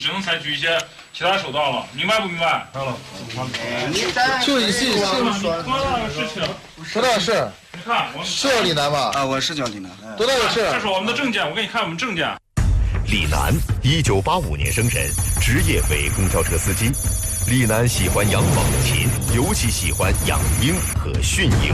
只能采取一些其他手段了，明白不明白？ 知道了。 就你自己说到的事情， 多大事？ 你看，我是叫李楠吧？ 啊，我是叫李楠。 多大的事？ 这是我们的证件，我给你看我们证件。 李楠，1985年生人，职业为公交车司机。李楠喜欢养猛禽，尤其喜欢养鹰和驯鹰。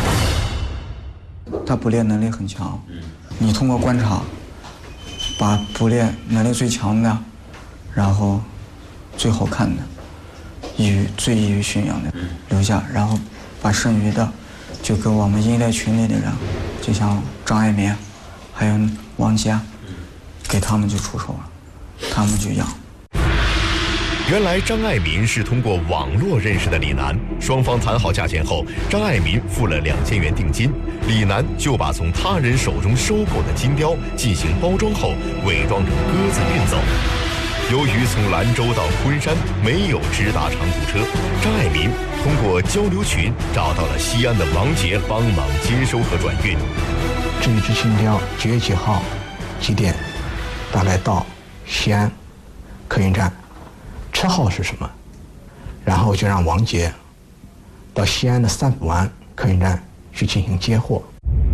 他捕猎能力很强，你通过观察，把捕猎能力最强的，然后最好看的，最易于驯养的留下，然后把剩余的就给我们鹰类群里的人，就像张爱民，还有王杰，给他们就出手了，他们就养。 原来张爱民是通过网络认识的李楠，双方谈好价钱后，张爱民付了2000元定金，李楠就把从他人手中收购的金雕进行包装后，伪装成鸽子运走。由于从兰州到昆山没有直达长途车，张爱民通过交流群找到了西安的王杰帮忙接收和转运。 这一只金雕9月几号几点大概到西安客运站，车号是什么，然后就让王杰到西安的三浦湾客运站去进行接货。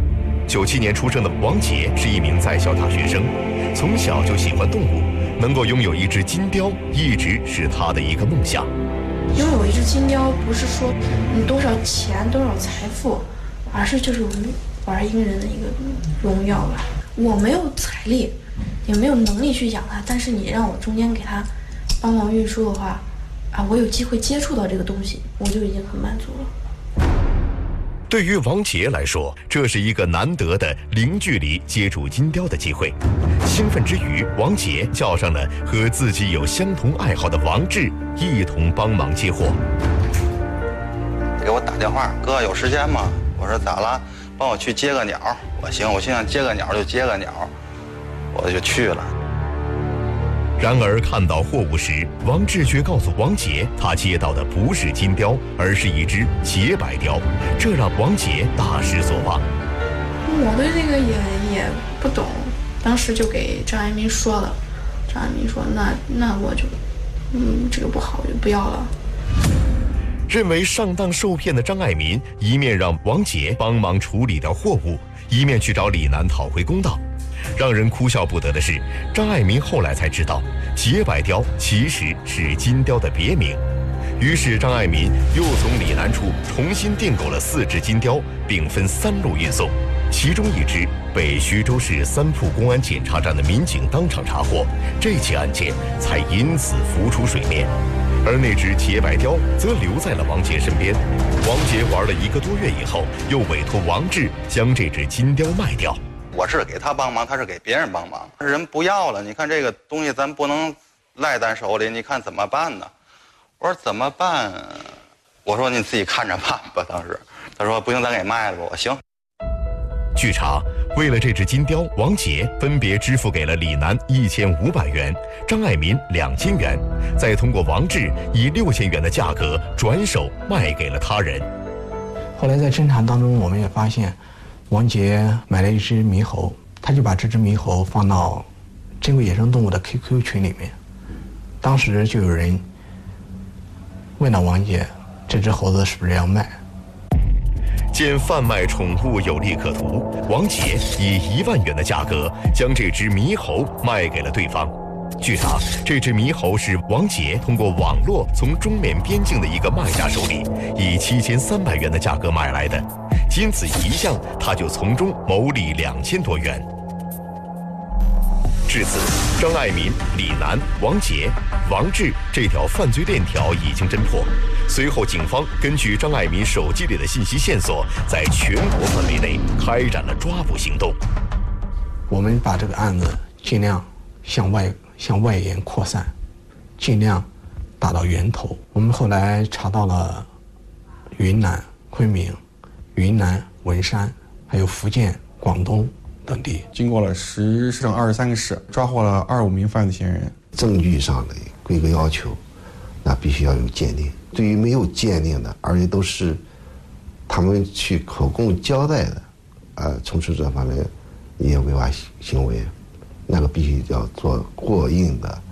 97年出生的王杰是一名在校大学生，从小就喜欢动物，能够拥有一只金雕一直是他的一个梦想。 拥有一只金雕不是说你多少钱多少财富，而是就是玩鹰人的一个荣耀吧。我没有财力也没有能力去养它，但是你让我中间给它帮忙运输的话，我有机会接触到这个东西，我就已经很满足了。 对于王杰来说，这是一个难得的零距离接触金雕的机会。兴奋之余，王杰叫上了和自己有相同爱好的王志，一同帮忙接货。 给我打电话，哥有时间吗？我说咋了？帮我去接个鸟。我行，我心想接个鸟就接个鸟，我就去了。 然而看到货物时，王志却告诉王杰，他接到的不是金雕，而是一只洁白雕，这让王杰大失所望。 我对这个也不懂，当时就给张爱民说了，张爱民说那我就这个不好，我就不要了。 认为上当受骗的张爱民，一面让王杰帮忙处理掉货物，一面去找李楠讨回公道。让人哭笑不得的是，张爱民后来才知道，洁白雕其实是金雕的别名。于是张爱民又从李楠处重新订购了4只金雕，并分3路运送。其中一只被徐州市三铺公安检查站的民警当场查获，这起案件才因此浮出水面。而那只洁白雕则留在了王杰身边。王杰玩了1个多月以后，又委托王志将这只金雕卖掉。 我是给他帮忙，他是给别人帮忙，人不要了。你看这个东西咱不能赖咱手里，你看怎么办呢？我说怎么办？我说你自己看着办吧。当时他说不行，咱给卖了吧。我行。 据查，为了这只金雕，王杰分别支付给了李楠1500元，张爱民2000元，再通过王志以6000元的价格转手卖给了他人。 后来在侦查当中，我们也发现王杰买了一只猕猴，他就把这只猕猴放到珍贵野生动物的 QQ 群里面。当时就有人问到王杰，这只猴子是不是要卖？ 见贩卖宠物有利可图，王杰以1万元的价格将这只猕猴卖给了对方。据查，这只猕猴是王杰通过网络从中缅边境的一个卖家手里以7300元的价格买来的，仅此一项，他就从中牟利2000多元。至此，张爱民、李楠、王杰、王志这条犯罪链条已经侦破。随后，警方根据张爱民手机里的信息线索，在全国范围内开展了抓捕行动。 我们把这个案子尽量向外延扩散，尽量打到源头。我们后来查到了云南、昆明、云南、文山，还有福建、广东等地。 经过了10省23个市，抓获了25名犯罪嫌疑人。 证据上的规格要求，那必须要有鉴定。对于没有鉴定的，而且都是他们去口供交代的，从事这方面一些违法行为，那个必须要做过硬的